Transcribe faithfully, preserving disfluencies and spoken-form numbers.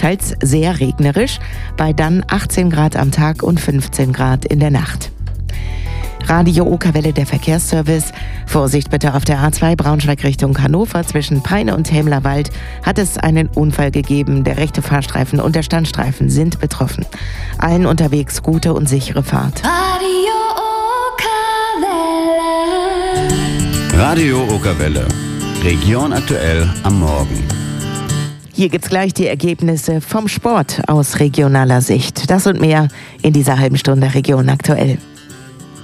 teils sehr regnerisch, bei dann achtzehn Grad am Tag und fünfzehn Grad in der Nacht. Radio Okerwelle, der Verkehrsservice. Vorsicht bitte auf der A zwei Braunschweig Richtung Hannover. Zwischen Peine und Helmlerwald hat es einen Unfall gegeben. Der rechte Fahrstreifen und der Standstreifen sind betroffen. Allen unterwegs gute und sichere Fahrt. Radio Okerwelle. Radio Okerwelle. Region aktuell am Morgen. Hier gibt's gleich die Ergebnisse vom Sport aus regionaler Sicht. Das und mehr in dieser halben Stunde Region aktuell.